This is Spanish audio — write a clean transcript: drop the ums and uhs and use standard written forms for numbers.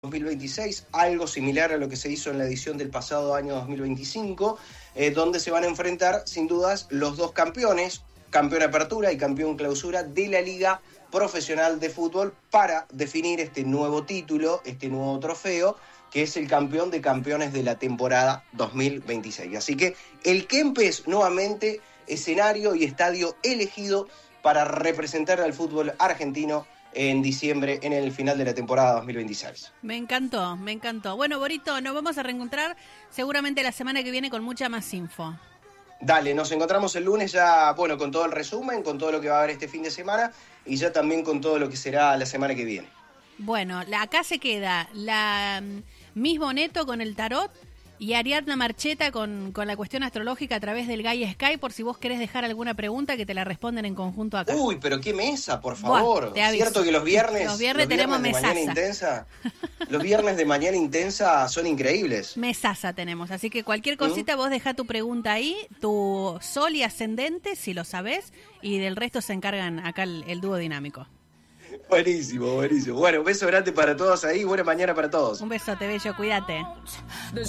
2026, algo similar a lo que se hizo en la edición del pasado año 2025, donde se van a enfrentar sin dudas los dos campeones, campeón apertura y campeón clausura de la Liga Profesional de Fútbol, para definir este nuevo título, este nuevo trofeo, que es el campeón de campeones de la temporada 2026. Así que el Kempes nuevamente escenario y estadio elegido para representar al fútbol argentino en diciembre, en el final de la temporada 2026. Me encantó, me encantó. Bueno, Borito, nos vamos a reencontrar seguramente la semana que viene con mucha más info. Dale, nos encontramos el lunes ya, bueno, con todo el resumen, con todo lo que va a haber este fin de semana y ya también con todo lo que será la semana que viene. Bueno, acá se queda la Miss Boneto con el tarot y Ariadna Marcheta con la cuestión astrológica a través del Gaia Sky, por si vos querés dejar alguna pregunta que te la responden en conjunto acá. Uy, pero qué mesa, por favor. Buah, ¿Cierto que los viernes tenemos de mesaza. Mañana Intensa, los viernes de Mañana Intensa son increíbles? Mesaza tenemos, así que cualquier cosita vos dejá tu pregunta ahí, tu sol y ascendente, si lo sabés, y del resto se encargan acá el dúo dinámico. Buenísimo, buenísimo. Bueno, un beso grande para todos ahí, buena mañana para todos. Un besote, bello, cuídate.